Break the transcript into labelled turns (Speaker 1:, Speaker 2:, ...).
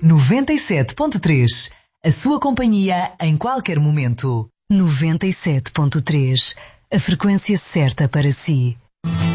Speaker 1: 97.3. A sua companhia em qualquer momento. 97.3. A frequência certa para si.